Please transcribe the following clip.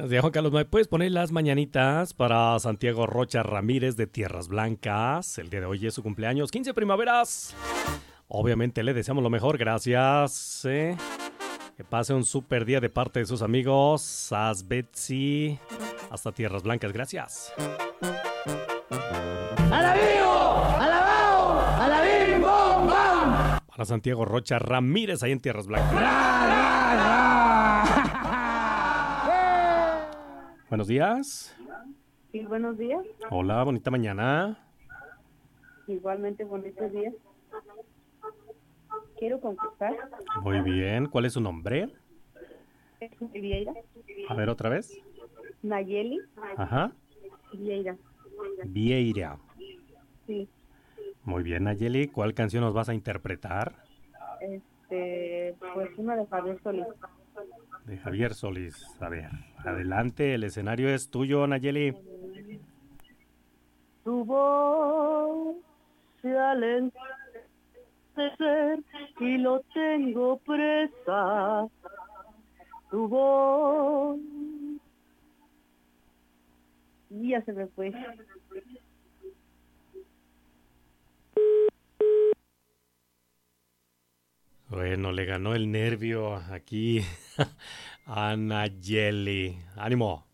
Buenos días, Juan Carlos. ¿Me puedes poner las mañanitas para Santiago Rocha Ramírez de Tierras Blancas? El día de hoy es su cumpleaños. 15 primaveras. Obviamente le deseamos lo mejor. Gracias. Que pase un super día de parte de sus amigos. Sas Betsy. Hasta Tierras Blancas. Gracias. ¡Alabío! ¡Alabao! ¡Alabim! ¡Bom! ¡Bam! Para Santiago Rocha Ramírez ahí en Tierras Blancas. ¡Ra, ra, ra! Buenos días. Sí, buenos días. Hola, bonita mañana. Igualmente bonitos días. Quiero conquistar. Muy bien. ¿Cuál es su nombre? Vieira. A ver, otra vez. Nayeli Ajá. Vieira. Vieira. Sí. Muy bien, Nayeli. ¿Cuál canción nos vas a interpretar? Pues una de Javier Solís. De Javier Solís. A ver, adelante. El escenario es tuyo, Nayeli. Tu voz se alenta de ser y lo tengo presa. Tu voz. Y ya se me fue. Bueno, le ganó el nervio aquí a Nayeli. ¡Ánimo!